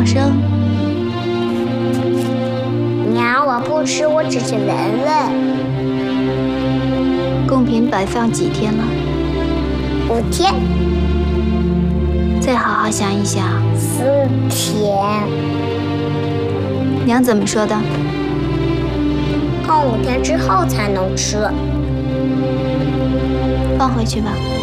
好生。 娘，我不吃，我只是闻闻。 贡品摆放几天了 5天。 再好好想一想。 4天。 娘怎么说的？ 放5天之后才能吃。 放回去吧。